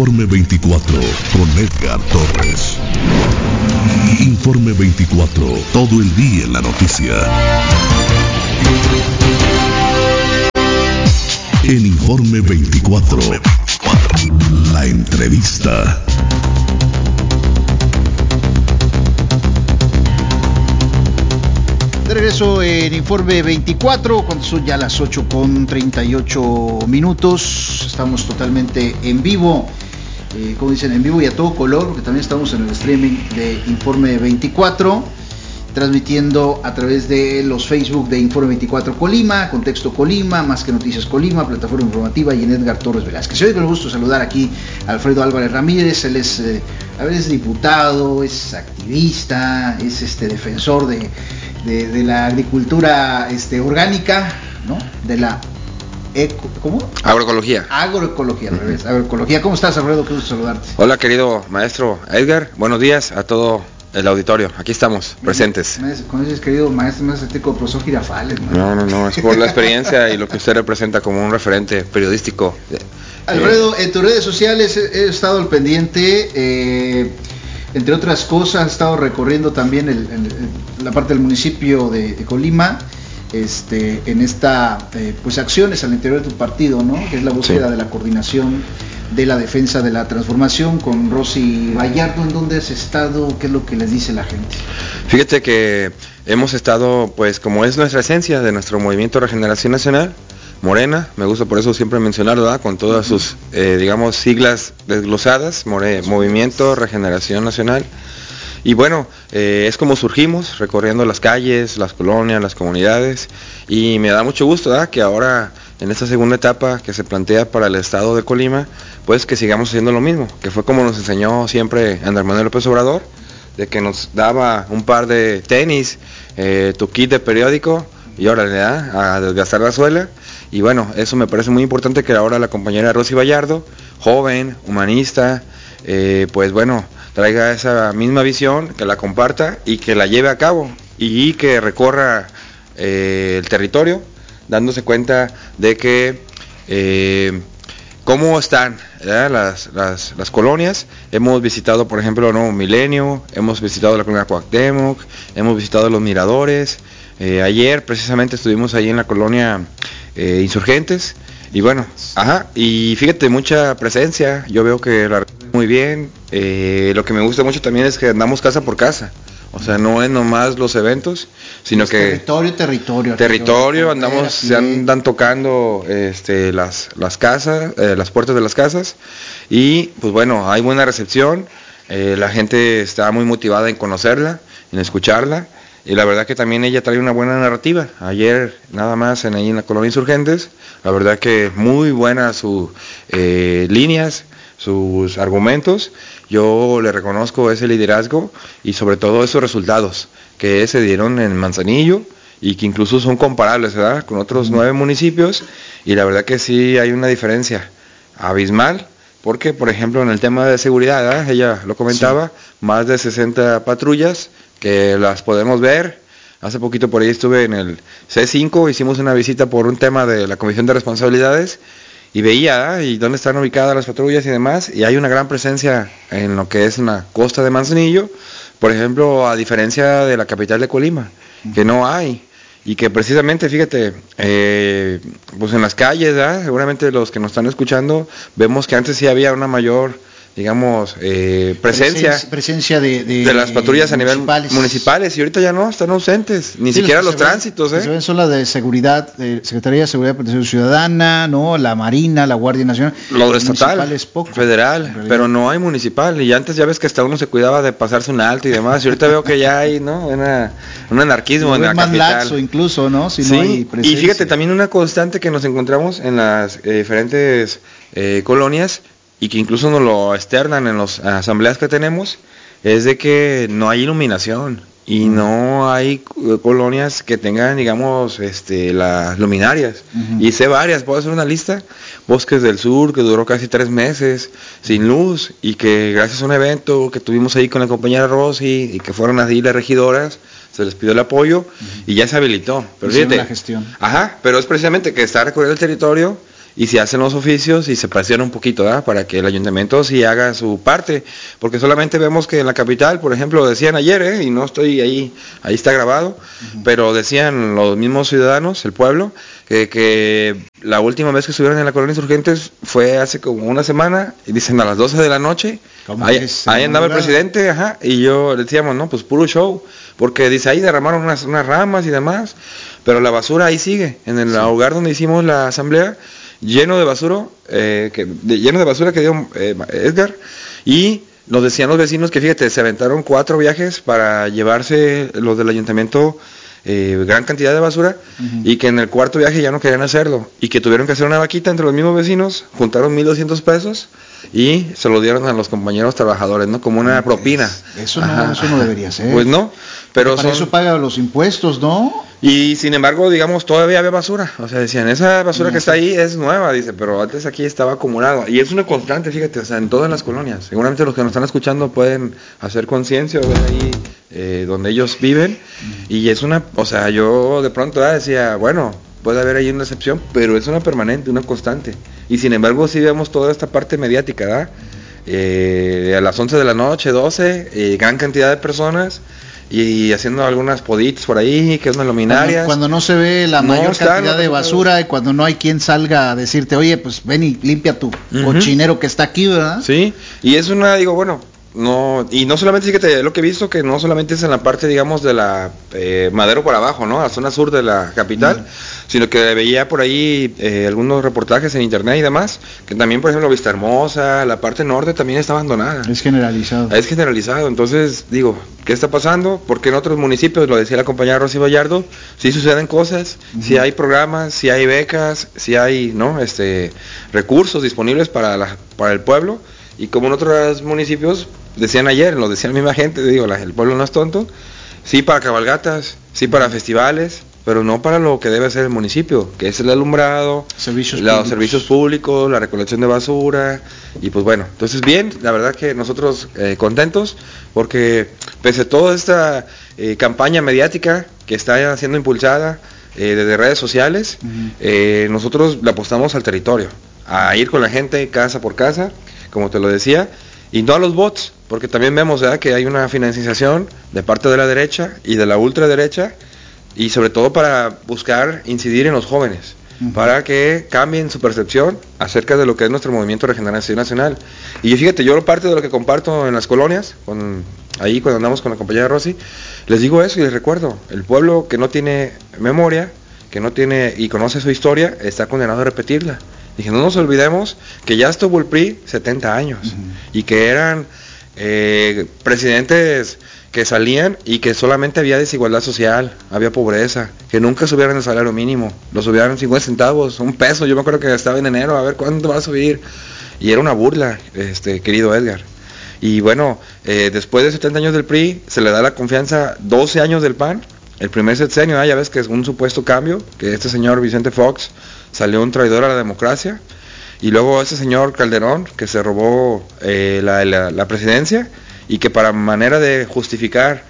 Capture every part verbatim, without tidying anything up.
Informe veinticuatro con Edgar Torres. Informe veinticuatro, todo el día en la noticia. En Informe veinticuatro, la entrevista. De regreso en Informe veinticuatro, cuando son ya las ocho con treinta y ocho minutos. Estamos totalmente en vivo, eh, como dicen, en vivo y a todo color, porque también estamos en el streaming de Informe veinticuatro, transmitiendo a través de los Facebook de Informe veinticuatro Colima, Contexto Colima, Más que Noticias Colima, Plataforma Informativa, y en Edgar Torres Velázquez. Hoy con el gusto de saludar aquí a Alfredo Álvarez Ramírez. Él es, eh, a ver, es diputado, es activista, es este defensor de, de, de la agricultura este, orgánica, ¿no? De la eco, ¿cómo? Agroecología. Agroecología, al revés, agroecología. ¿Cómo estás, Alfredo? Qué gusto saludarte. Hola, querido maestro Edgar. Buenos días a todo el auditorio. Aquí estamos, presentes. Con ese querido maestro, me hace tico profesor Girafales, ¿no? No, no, no, es por la experiencia y lo que usted representa como un referente periodístico. Alfredo, en tus redes sociales he, he estado al pendiente, eh, entre otras cosas, he estado recorriendo también el, el, la parte del municipio de, de Colima, este, en esta, eh, pues acciones al interior de tu partido, ¿no? Que es la búsqueda sí. de la coordinación de la defensa de la transformación con Rosy Gallardo. ¿En dónde has estado? ¿Qué es lo que les dice la gente? Fíjate que hemos estado, pues como es nuestra esencia de nuestro Movimiento Regeneración Nacional, Morena, me gusta por eso siempre mencionarlo, ¿verdad? Con todas uh-huh. sus, eh, digamos, siglas desglosadas, More, Movimiento Regeneración Nacional. Y bueno, eh, es como surgimos, recorriendo las calles, las colonias, las comunidades, y me da mucho gusto, ¿verdad? Que ahora, en esta segunda etapa que se plantea para el estado de Colima, pues que sigamos haciendo lo mismo, que fue como nos enseñó siempre Andrés Manuel López Obrador, de que nos daba un par de tenis, eh, tu kit de periódico, y ahora le da a desgastar la suela. Y bueno, eso me parece muy importante, que ahora la compañera Rosy Gallardo, joven, humanista, eh, pues bueno, traiga esa misma visión, que la comparta y que la lleve a cabo, y que recorra eh, el territorio, dándose cuenta de que eh, cómo están las, las, las colonias. Hemos visitado, por ejemplo, Nuevo Milenio, hemos visitado la colonia Cuauhtémoc, hemos visitado los miradores. Eh, ayer precisamente estuvimos ahí en la colonia eh, Insurgentes, y bueno, ajá, y fíjate, mucha presencia. Yo veo que la muy bien. Eh, lo que me gusta mucho también es que andamos casa por casa. O sea, no es nomás los eventos, sino es que territorio, territorio, territorio, andamos, se andan tocando este, las, las casas, eh, las puertas de las casas, y pues bueno, hay buena recepción, eh, la gente está muy motivada en conocerla, en escucharla, y la verdad que también ella trae una buena narrativa. Ayer nada más en ahí en la colonia Insurgentes, la verdad que muy buenas sus eh, líneas, sus argumentos. Yo le reconozco ese liderazgo y sobre todo esos resultados que se dieron en Manzanillo, y que incluso son comparables, ¿verdad?, con otros nueve municipios, y la verdad que sí hay una diferencia abismal, porque por ejemplo en el tema de seguridad, ¿verdad?, ella lo comentaba, sí. más de sesenta patrullas que las podemos ver. Hace poquito por ahí estuve en el C cinco, hicimos una visita por un tema de la Comisión de Responsabilidades, y veía, ¿eh? y dónde están ubicadas las patrullas y demás, y hay una gran presencia en lo que es la costa de Manzanillo, por ejemplo, a diferencia de la capital de Colima, uh-huh. que no hay, y que precisamente, fíjate, eh, pues en las calles, ¿eh? seguramente los que nos están escuchando, vemos que antes sí había una mayor, digamos, eh, presencia, presencia, presencia de, de, de las patrullas a nivel municipales. municipales, y ahorita ya no, están ausentes, ni sí, siquiera los, los tránsitos. Ven, ¿eh? Se ven son las de seguridad, eh, Secretaría de Seguridad y Protección Ciudadana, no, la Marina, la Guardia Nacional. Lo estatal, poco, federal, pero no hay municipal, y antes ya ves que hasta uno se cuidaba de pasarse un alto y demás, y ahorita veo que ya hay, ¿no?, una, un anarquismo en la más capital. Laxo incluso, ¿no? Si sí, no hay presencia. Y fíjate, también una constante que nos encontramos en las eh, diferentes eh, colonias, y que incluso nos lo externan en las asambleas que tenemos, es de que no hay iluminación, y uh-huh. no hay colonias que tengan, digamos, este, las luminarias, uh-huh. y sé varias, puedo hacer una lista, Bosques del Sur, que duró casi tres meses sin luz, y que gracias a un evento que tuvimos ahí con la compañera Rosy, y que fueron así las regidoras, se les pidió el apoyo, uh-huh. y ya se habilitó, pero hicieron fíjate, la gestión. Ajá, pero es precisamente que está recorriendo el territorio, y se hacen los oficios y se presiona un poquito, ¿verdad? Para que el ayuntamiento sí haga su parte, porque solamente vemos que en la capital, por ejemplo, decían ayer, ¿eh? Y no estoy ahí, ahí está grabado, uh-huh. Pero decían los mismos ciudadanos, el pueblo, que, que la última vez que estuvieron en la colonia Insurgentes fue hace como una semana, y dicen a las doce de la noche, ahí, ahí andaba el presidente, ajá, y yo decíamos, no, pues puro show, porque dice, ahí derramaron unas, unas ramas y demás, pero la basura ahí sigue, en el sí. lugar donde hicimos la asamblea, lleno de basura, eh, que, de, lleno de basura que dio eh, Edgar, y nos decían los vecinos que fíjate, se aventaron cuatro viajes para llevarse los del ayuntamiento eh, gran cantidad de basura, uh-huh. Y que en el cuarto viaje ya no querían hacerlo, y que tuvieron que hacer una vaquita entre los mismos vecinos, juntaron mil doscientos pesos, y se lo dieron a los compañeros trabajadores, ¿no? Como una propina. Eso no, eso no debería ser. Pues no, pero para son... eso paga los impuestos, ¿no? Y sin embargo, digamos, todavía había basura. O sea, decían, esa basura no, que está ahí es nueva, dice, pero antes aquí estaba acumulado. Y es una constante, fíjate, o sea, en todas las colonias. Seguramente los que nos están escuchando pueden hacer conciencia o ver ahí eh, donde ellos viven. Uh-huh. Y es una, o sea, yo de pronto ah, decía, bueno, puede haber ahí una excepción, pero es una permanente, una constante. Y sin embargo, sí vemos toda esta parte mediática, ¿verdad? Eh, a las once de la noche, doce, eh, gran cantidad de personas y haciendo algunas poditas por ahí, que son luminarias. Cuando, cuando no se ve la no mayor está, cantidad no de basura y cuando no hay quien salga a decirte, oye, pues ven y limpia tu uh-huh. cochinero que está aquí, ¿verdad? Sí, y es una, digo, bueno, no, y no solamente, fíjate, lo que he visto que no solamente es en la parte, digamos, de la eh, Madero por abajo, ¿no? La zona sur de la capital, uh-huh. Sino que veía por ahí eh, algunos reportajes en internet y demás, que también, por ejemplo, Vista Hermosa, la parte norte también está abandonada. Es generalizado. Es generalizado, entonces, digo, ¿qué está pasando? Porque en otros municipios, lo decía la compañera Rosy Vallardo, sí suceden cosas, uh-huh. Sí hay programas, sí hay becas, sí hay, ¿no? Este, recursos disponibles para la, para el pueblo, y como en otros municipios, decían ayer, lo decía la misma gente, digo, la, el pueblo no es tonto, sí para cabalgatas, sí para festivales, pero no para lo que debe ser el municipio, que es el alumbrado, servicios los públicos. servicios públicos, la recolección de basura, y pues bueno, entonces bien, la verdad que nosotros eh, contentos, porque pese a toda esta eh, campaña mediática que está siendo impulsada eh, desde redes sociales, uh-huh. eh, nosotros le apostamos al territorio, a ir con la gente casa por casa, como te lo decía, y no a los bots, porque también vemos ¿verdad? Que hay una financiación de parte de la derecha y de la ultraderecha, y sobre todo para buscar incidir en los jóvenes, uh-huh. Para que cambien su percepción acerca de lo que es nuestro movimiento de regeneración nacional. Y fíjate, yo parte de lo que comparto en las colonias, con, ahí cuando andamos con la compañera Rosy, les digo eso y les recuerdo, el pueblo que no tiene memoria, que no tiene y conoce su historia, está condenado a repetirla. Dije, no nos olvidemos que ya estuvo el P R I setenta años, uh-huh. Y que eran eh, presidentes que salían y que solamente había desigualdad social, había pobreza, que nunca subieron el salario mínimo, lo subieron cincuenta centavos, un peso, yo me acuerdo que estaba en enero, a ver cuándo va a subir, y era una burla, este querido Edgar. Y bueno, eh, después de setenta años del P R I, se le da la confianza, doce años del P A N, el primer sexenio, ¿eh? Ya ves que es un supuesto cambio, que este señor Vicente Fox salió un traidor a la democracia, y luego ese señor Calderón, que se robó eh, la, la, la presidencia, y que para manera de justificar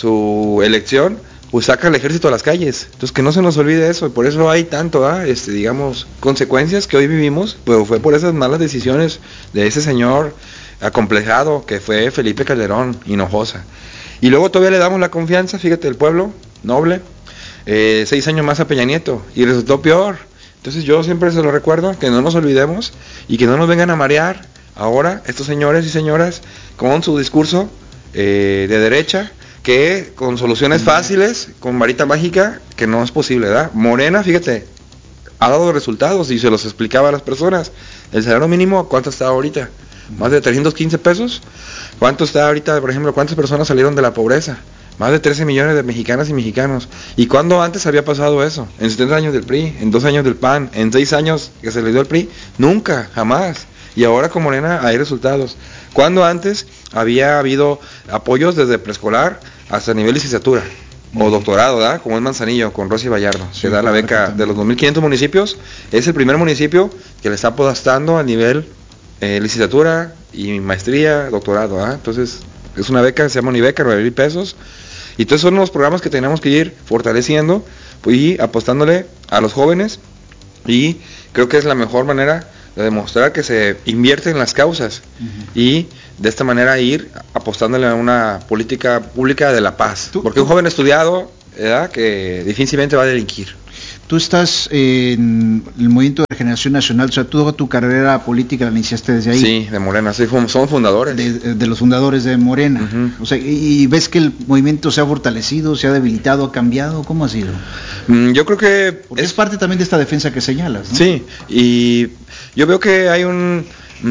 su elección, pues saca al ejército a las calles. Entonces que no se nos olvide eso, por eso hay tanto, ¿eh? este, digamos, consecuencias que hoy vivimos, pero fue por esas malas decisiones de ese señor acomplejado que fue Felipe Calderón Hinojosa. Y luego todavía le damos la confianza, fíjate, el pueblo noble, eh, seis años más a Peña Nieto, y resultó peor. Entonces yo siempre se lo recuerdo, que no nos olvidemos, y que no nos vengan a marear ahora estos señores y señoras con su discurso eh, de derecha, que con soluciones fáciles, con varita mágica, que no es posible, ¿verdad? Morena, fíjate, ha dado resultados y se los explicaba a las personas. El salario mínimo, ¿cuánto está ahorita? Más de trescientos quince pesos. ¿Cuánto está ahorita, por ejemplo, cuántas personas salieron de la pobreza? Más de trece millones de mexicanas y mexicanos. ¿Y cuándo antes había pasado eso? En setenta años del P R I, en dos años del P A N, en seis años que se le dio el P R I, nunca, jamás. Y ahora con Morena hay resultados. ¿Cuándo antes había habido apoyos desde preescolar hasta nivel licenciatura o doctorado, ¿verdad? Como es Manzanillo, con Rosy Vallardo, sí, que da la beca de los dos mil quinientos municipios, es el primer municipio que le está apostando a nivel eh, licenciatura y maestría, doctorado, ¿verdad? Entonces, es una beca, se llama Unibeca, nueve mil pesos, y entonces son los programas que tenemos que ir fortaleciendo y apostándole a los jóvenes y creo que es la mejor manera de demostrar que se invierte en las causas uh-huh. y de esta manera ir apostándole a una política pública de la paz, ¿Tú, porque tú? un joven estudiado, ¿verdad?, que difícilmente va a delinquir. Tú estás en el Movimiento de Regeneración Nacional, o sea, toda tu carrera política la iniciaste desde ahí. Sí, de Morena, sí, somos fundadores. De, de los fundadores de Morena. Uh-huh. O sea, ¿y ves que el movimiento se ha fortalecido, se ha debilitado, ha cambiado? ¿Cómo ha sido? Mm, yo creo que... Porque es, es parte también de esta defensa que señalas, ¿no? Sí, y yo veo que hay un...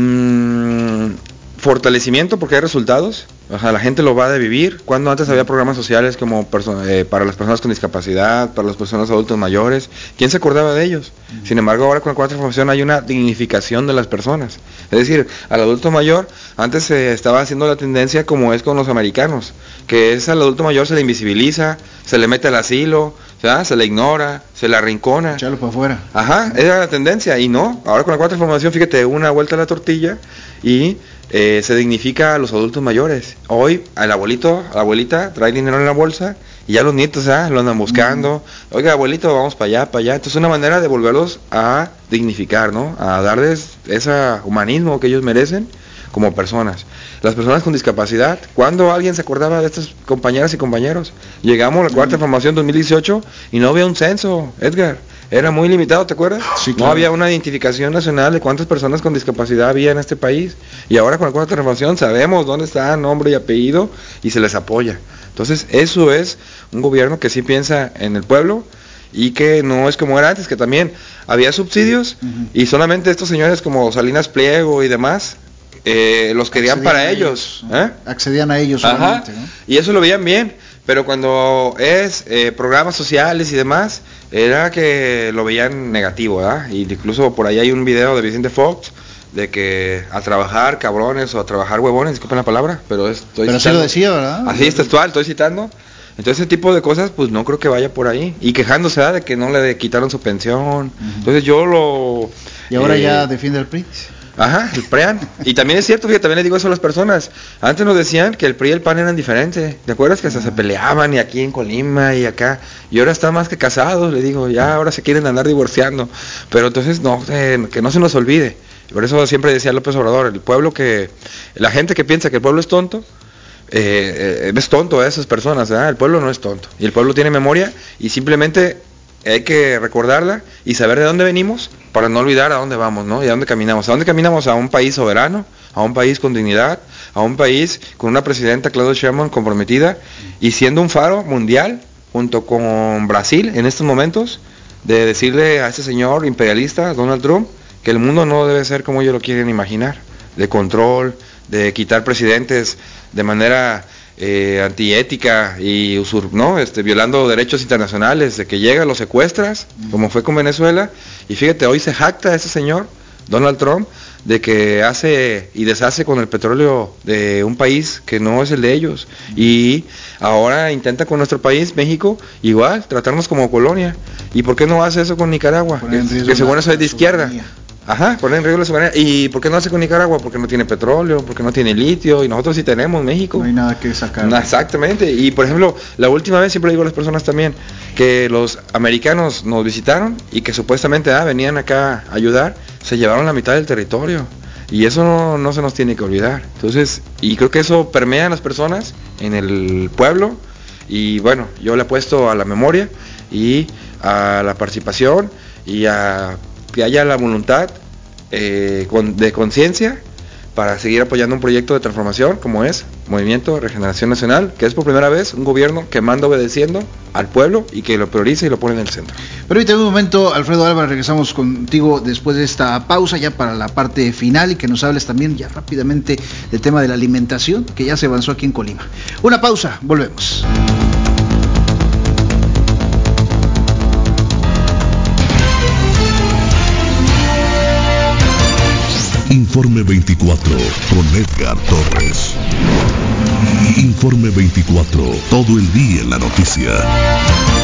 Mmm, fortalecimiento porque hay resultados, o sea, la gente lo va a vivir. Cuando antes había programas sociales como perso- eh, para las personas con discapacidad, para las personas adultos mayores, ¿quién se acordaba de ellos? Uh-huh. Sin embargo, ahora con la cuarta transformación hay una dignificación de las personas. Es decir, al adulto mayor, antes se eh, estaba haciendo la tendencia como es con los americanos, que es al adulto mayor se le invisibiliza, se le mete al asilo, ¿sabes?, se le ignora, se le arrincona. Echarlo para afuera. Ajá, era la tendencia, y no, ahora con la cuarta transformación, fíjate, una vuelta a la tortilla y eh, se dignifica a los adultos mayores. Hoy al abuelito, a la abuelita trae dinero en la bolsa y ya los nietos ¿eh? lo andan buscando. Mm. Oiga, abuelito, vamos para allá, para allá. Entonces es una manera de volverlos a dignificar, ¿no? A darles ese humanismo que ellos merecen como personas. Las personas con discapacidad, ¿cuándo alguien se acordaba de estas compañeras y compañeros? Llegamos a la cuarta transformación dos mil dieciocho y no había un censo, Edgar. Era muy limitado, ¿te acuerdas? Sí, claro. No había una identificación nacional de cuántas personas con discapacidad había en este país. Y ahora con la cuarta transformación sabemos dónde está nombre y apellido y se les apoya. Entonces eso es un gobierno que sí piensa en el pueblo y que no es como era antes, que también había subsidios uh-huh. y solamente estos señores como Salinas Pliego y demás eh, los querían accedían para ellos. ellos ¿eh? Accedían a ellos solamente, ¿no? Y eso lo veían bien. Pero cuando es eh, programas sociales y demás, era que lo veían negativo, ¿verdad? Y incluso por ahí hay un video de Vicente Fox de que a trabajar cabrones o a trabajar huevones, disculpen la palabra, pero estoy pero citando. Así lo decía, ¿verdad? Así es textual, estoy citando. Entonces ese tipo de cosas, pues no creo que vaya por ahí. Y quejándose ¿verdad? de que no le quitaron su pensión. Uh-huh. Entonces yo lo... Y ahora eh, ya defiende el P R I. Ajá, el PRIAN. Y también es cierto, fíjate, también le digo eso a las personas. Antes nos decían que el P R I y el P A N eran diferentes. ¿Te acuerdas que hasta se peleaban y aquí en Colima y acá? Y ahora están más que casados, le digo, ya ahora se quieren andar divorciando. Pero entonces no, eh, que no se nos olvide. Por eso siempre decía López Obrador, el pueblo que, la gente que piensa que el pueblo es tonto, eh, eh, es tonto a esas personas, ¿verdad? El pueblo no es tonto. Y el pueblo tiene memoria y simplemente hay que recordarla y saber de dónde venimos para no olvidar a dónde vamos, ¿no? Y a dónde caminamos. ¿A dónde caminamos? A un país soberano, a un país con dignidad, a un país con una presidenta, Claudia Sheinbaum, comprometida y siendo un faro mundial junto con Brasil en estos momentos de decirle a este señor imperialista, Donald Trump, que el mundo no debe ser como ellos lo quieren imaginar, de control, de quitar presidentes de manera... Eh, antiética y usur, ¿no? este, violando derechos internacionales, de que llega, lo secuestras, mm. como fue con Venezuela, y fíjate, hoy se jacta ese señor, Donald Trump, de que hace y deshace con el petróleo de un país que no es el de ellos, mm. y ahora intenta con nuestro país, México, igual, tratarnos como colonia. ¿Y por qué no hace eso con Nicaragua? Que, que según eso es de izquierda. Ajá, poner en riesgo la soberanía. ¿Y por qué no hace con Nicaragua? Porque no tiene petróleo, porque no tiene litio, y nosotros sí tenemos, México. No hay nada que sacar. No, exactamente, y por ejemplo, la última vez, siempre digo a las personas también, que los americanos nos visitaron y que supuestamente ah, venían acá a ayudar, se llevaron la mitad del territorio. Y eso no, no se nos tiene que olvidar. Entonces, y creo que eso permea a las personas, en el pueblo, y bueno, yo le apuesto a la memoria, y a la participación, y a... que haya la voluntad eh, con, de conciencia para seguir apoyando un proyecto de transformación como es Movimiento de Regeneración Nacional, que es por primera vez un gobierno que manda obedeciendo al pueblo y que lo prioriza y lo pone en el centro. Permíteme un momento, Alfredo Álvarez, regresamos contigo después de esta pausa ya para la parte final y que nos hables también ya rápidamente del tema de la alimentación que ya se avanzó aquí en Colima. Una pausa, volvemos. Informe veinticuatro con Edgar Torres. Informe veinticuatro, todo el día en la noticia.